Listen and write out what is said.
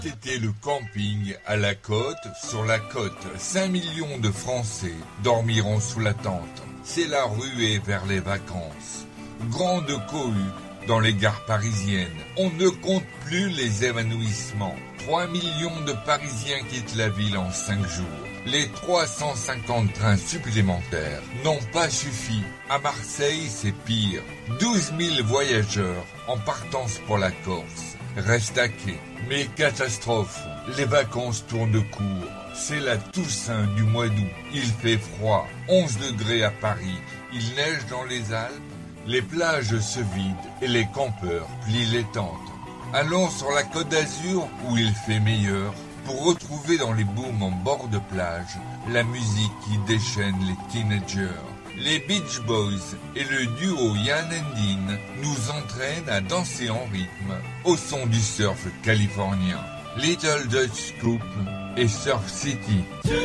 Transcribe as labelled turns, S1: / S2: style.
S1: C'était le camping à la côte, sur la côte. 5 millions de Français dormiront sous la tente. C'est la ruée vers les vacances. Grande cohue dans les gares parisiennes. On ne compte plus les évanouissements. 3 millions de Parisiens quittent la ville en 5 jours. Les 350 trains supplémentaires n'ont pas suffi. À Marseille, c'est pire. 12 000 voyageurs en partance pour la Corse restent à quai. Mais catastrophe, les vacances tournent court. C'est la Toussaint du mois d'août. Il fait froid, 11 degrés à Paris. Il neige dans les Alpes. Les plages se vident et les campeurs plient les tentes. Allons sur la Côte d'Azur où il fait meilleur pour retrouver dans les booms en bord de plage la musique qui déchaîne les teenagers. Les Beach Boys et le duo Yann and Dean nous entraînent à danser en rythme au son du surf californien. Little Dutch Scoop et Surf City.